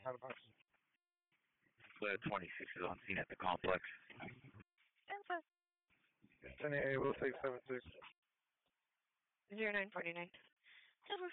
out of box. Flair 26 is on scene at the complex. 10-8, we'll take 7-6. 0949.